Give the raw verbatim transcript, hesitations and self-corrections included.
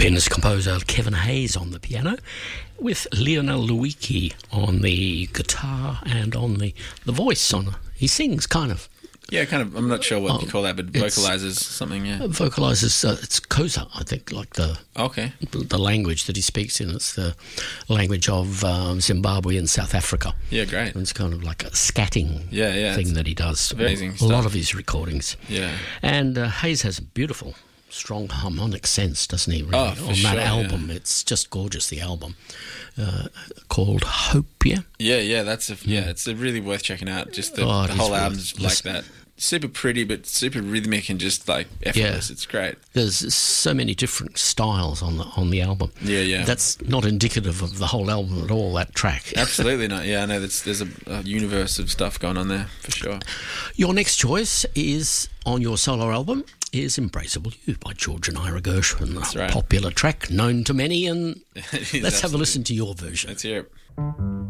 pianist composer Kevin Hayes on the piano, with Lionel Luiki on the guitar and on the, the voice. On he sings kind of. Yeah, kind of. I'm not sure what Oh, you call that, but vocalizes something. Yeah, Vocalizes. Uh, it's Xhosa, I think, like the okay. the language that he speaks in. It's the language of um, Zimbabwe and South Africa. Yeah, great. And it's kind of like a scatting Yeah, yeah, thing it's that he does. amazing A stuff. lot of his recordings. Yeah. And uh, Hayes has a beautiful, strong harmonic sense, doesn't he, really? Oh, for on sure, that yeah. album. It's just gorgeous, the album. Uh, called Hope, yeah? Yeah, yeah, that's a, yeah, it's a really worth checking out. Just the, Oh, it the is whole worth album's like listening. that. Super pretty, but super rhythmic and just like effortless. Yeah. It's great. There's so many different styles on the on the album. Yeah, yeah. That's not indicative of the whole album at all, that track. Absolutely not. Yeah, I know that's, there's a, a universe of stuff going on there for sure. Your next choice is on your solo album is Embraceable You by George and Ira Gershwin. That's A right. popular track, known to many, and It is let's have a absolutely- listen to your version. Let's hear it.